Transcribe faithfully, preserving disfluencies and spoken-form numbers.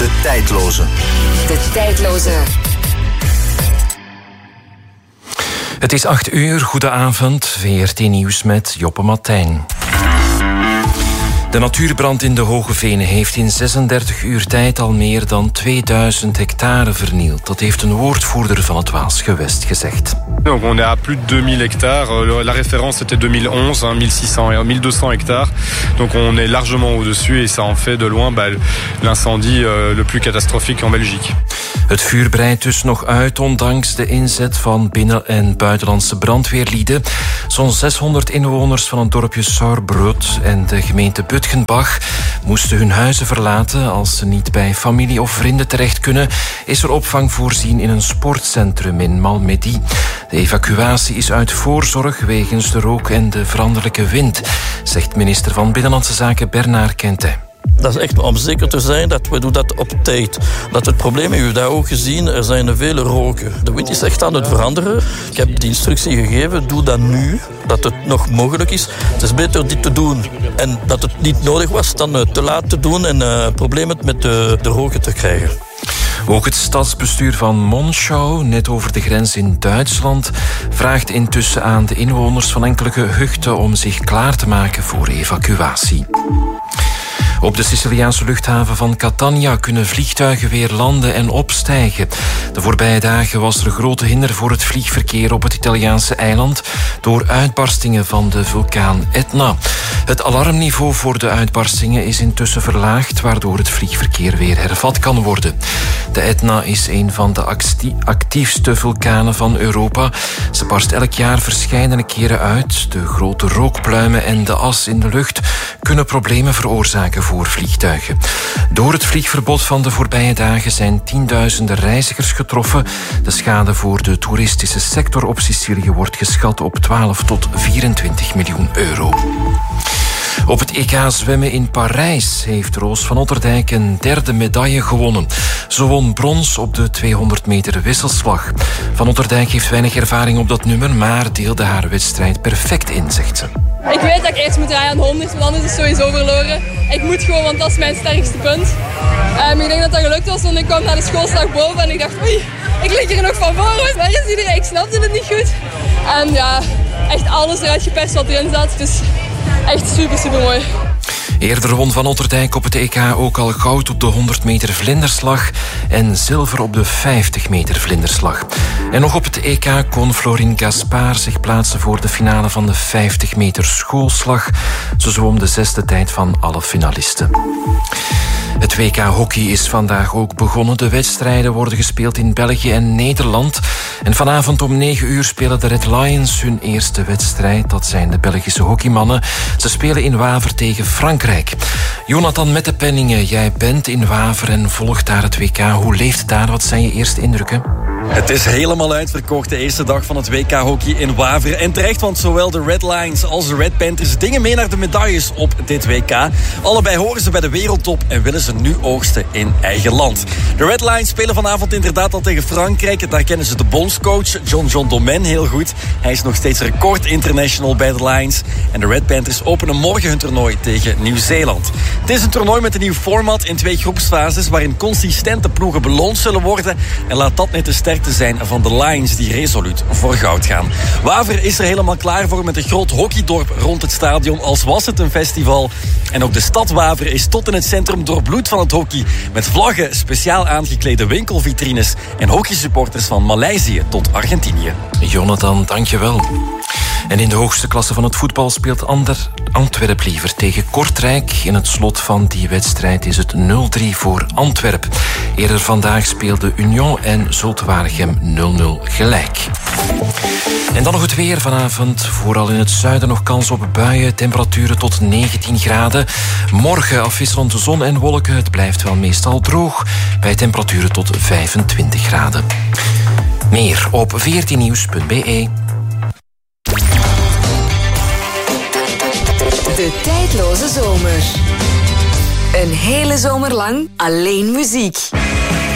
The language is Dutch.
De tijdloze. De tijdloze. Het is acht uur, goedenavond, V R T Nieuws met Joppe Martijn. De natuurbrand in de Hoge Venen heeft in zesendertig uur tijd al meer dan tweeduizend hectare vernield. Dat heeft een woordvoerder van het Waasgewest gezegd. Donc on est à plus de deux mille hectares. La référence c'était deux mille onze, hein, mille six cents, mille deux cents hectares. Donc on est largement au-dessus et ça en fait de loin bah, l'incendie euh, le plus catastrophique en Belgique. Het vuur breidt dus nog uit, ondanks de inzet van binnen- en buitenlandse brandweerlieden. Zo'n zeshonderd inwoners van het dorpje Sauerbrot en de gemeente Butgenbach moesten hun huizen verlaten. Als ze niet bij familie of vrienden terecht kunnen, is er opvang voorzien in een sportcentrum in Malmedy. De evacuatie is uit voorzorg wegens de rook en de veranderlijke wind, zegt minister van Binnenlandse Zaken Bernard Quentin. Dat is echt om zeker te zijn dat we doen dat op tijd. Dat het probleem, u hebt dat ook gezien, er zijn vele roken. De wind is echt aan het veranderen. Ik heb de instructie gegeven, doe dat nu, dat het nog mogelijk is. Het is beter dit te doen en dat het niet nodig was dan te laat te doen en uh, problemen met de, de roken te krijgen. Ook het stadsbestuur van Monschau, net over de grens in Duitsland, vraagt intussen aan de inwoners van enkele gehuchten om zich klaar te maken voor evacuatie. Op de Siciliaanse luchthaven van Catania kunnen vliegtuigen weer landen en opstijgen. De voorbije dagen was er grote hinder voor het vliegverkeer op het Italiaanse eiland door uitbarstingen van de vulkaan Etna. Het alarmniveau voor de uitbarstingen is intussen verlaagd, waardoor het vliegverkeer weer hervat kan worden. De Etna is een van de actiefste vulkanen van Europa. Ze barst elk jaar verscheidene keren uit. De grote rookpluimen en de as in de lucht kunnen problemen veroorzaken voor vliegtuigen. Door het vliegverbod van de voorbije dagen zijn tienduizenden reizigers getroffen. De schade voor de toeristische sector op Sicilië wordt geschat op twaalf tot vierentwintig miljoen euro. Op het E K zwemmen in Parijs heeft Roos van Otterdijk een derde medaille gewonnen. Ze won brons op de tweehonderd meter wisselslag. Van Otterdijk heeft weinig ervaring op dat nummer, maar deelde haar wedstrijd perfect in, zegt ze. Ik weet dat ik eerst moet draaien aan honderd, want anders is het sowieso verloren. Ik moet gewoon, want dat is mijn sterkste punt. Um, ik denk dat dat gelukt was, want ik kwam naar de schoolslag boven en ik dacht, oei, ik lig er nog van voor. Waar is iedereen? Ik snapte het niet goed. En ja, echt alles eruit geperst wat erin zat. Dus echt super, super mooi. Eerder won Van Otterdijk op het E K ook al goud op de honderd meter vlinderslag en zilver op de vijftig meter vlinderslag. En nog op het E K kon Florine Gaspard zich plaatsen voor de finale van de vijftig meter schoolslag. Ze zwom de zesde tijd van alle finalisten. Het W K hockey is vandaag ook begonnen. De wedstrijden worden gespeeld in België en Nederland. En vanavond om negen uur spelen de Red Lions hun eerste wedstrijd. Dat zijn de Belgische hockeymannen. Ze spelen in Waver tegen Frankrijk. Jonathan Mettepenningen, jij bent in Waver en volgt daar het W K. Hoe leeft het daar? Wat zijn je eerste indrukken? Het is helemaal uitverkocht, de eerste dag van het W K hockey in Waver. En terecht, want zowel de Red Lions als de Red Panthers dingen mee naar de medailles op dit W K. Allebei horen ze bij de wereldtop en willen ze nu oogsten in eigen land. De Red Lions spelen vanavond inderdaad al tegen Frankrijk. Daar kennen ze de bondscoach John John Domen heel goed. Hij is nog steeds record international bij de Lions. En de Red Panthers openen morgen hun toernooi tegen Nieuw-Zeeland. Het is een toernooi met een nieuw format in twee groepsfases waarin consistente ploegen beloond zullen worden. En laat dat net de sterkte zijn van de Lions die resoluut voor goud gaan. Waver is er helemaal klaar voor met een groot hockeydorp rond het stadion als was het een festival. En ook de stad Waver is tot in het centrum doorbloed van het hockey. Met vlaggen, speciaal aangeklede winkelvitrines en hockeysupporters van Maleisië tot Argentinië. Jonathan, dankjewel. En in de hoogste klasse van het voetbal speelt Ander Antwerp liever tegen Kortrijk. In het slot van die wedstrijd is het nul drie voor Antwerp. Eerder vandaag speelden Union en Zulte Waregem nul nul gelijk. En dan nog het weer vanavond. Vooral in het zuiden nog kans op buien. Temperaturen tot negentien graden. Morgen afwisselend zon en wolken. Het blijft wel meestal droog. Bij temperaturen tot vijfentwintig graden. Meer op v r t nieuws punt b e. De tijdloze zomer. Een hele zomer lang alleen muziek.